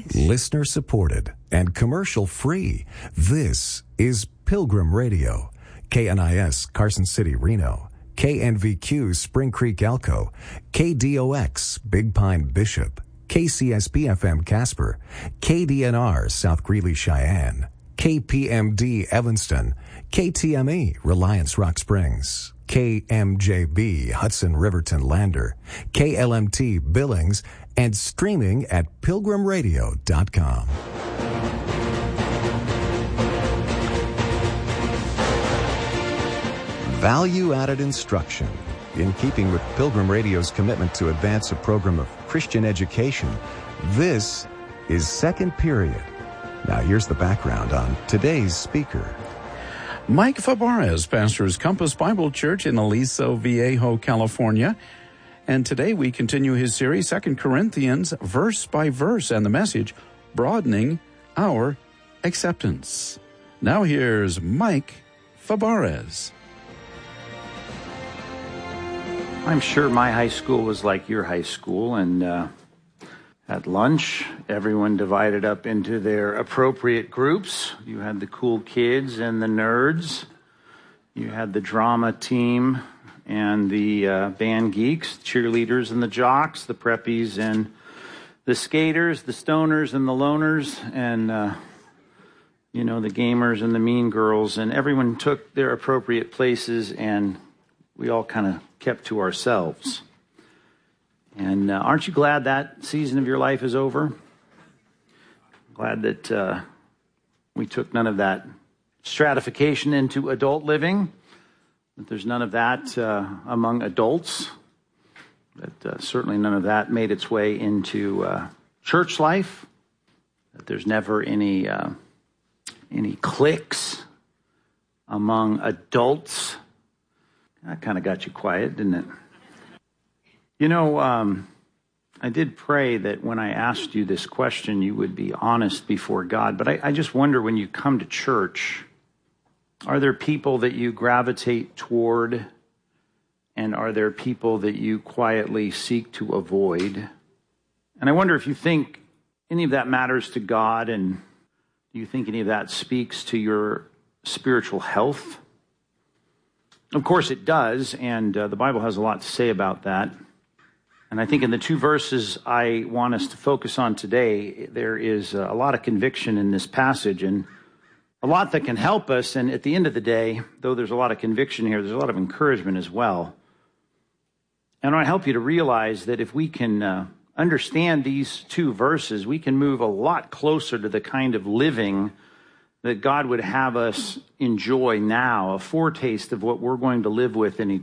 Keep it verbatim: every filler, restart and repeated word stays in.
Listener supported and commercial free. This is Pilgrim Radio. K N I S Carson City, Reno. K N V Q Spring Creek, Elko. K D O X Big Pine, Bishop. K C S B F M Casper. K D N R South Greeley, Cheyenne. K P M D Evanston. K T M E Reliance Rock Springs. K M J B Hudson Riverton Lander. K L M T Billings. And streaming at pilgrim radio dot com. Value-added instruction. In keeping with Pilgrim Radio's commitment to advance a program of Christian education, this is Second Period. Now here's the background on today's speaker. Mike Fabarez pastors Compass Bible Church in Aliso Viejo, California. And today we continue his series, Second Corinthians, verse by verse, and the message, Broadening Our Acceptance. Now here's Mike Fabarez. I'm sure my high school was like your high school, and uh, at lunch, everyone divided up into their appropriate groups. You had the cool kids and the nerds. You had the drama team and the uh, band geeks, cheerleaders and the jocks, the preppies and the skaters, the stoners and the loners, and, uh, you know, the gamers and the mean girls. And everyone took their appropriate places, and we all kind of kept to ourselves. And uh, aren't you glad that season of your life is over? Glad that uh, we took none of that stratification into adult living, that there's none of that uh, among adults, that uh, certainly none of that made its way into uh, church life, that there's never any uh, any cliques among adults. That kind of got you quiet, didn't it? You know, um, I did pray that when I asked you this question, you would be honest before God. But I, I just wonder, when you come to church, are there people that you gravitate toward? And are there people that you quietly seek to avoid? And I wonder if you think any of that matters to God, and do you think any of that speaks to your spiritual health? Of course it does, and uh, the Bible has a lot to say about that. And I think in the two verses I want us to focus on today, there is a lot of conviction in this passage, and a lot that can help us. And at the end of the day, though there's a lot of conviction here, there's a lot of encouragement as well. And I want to help you to realize that if we can uh, understand these two verses, we can move a lot closer to the kind of living that God would have us enjoy now, a foretaste of what we're going to live with in eternity.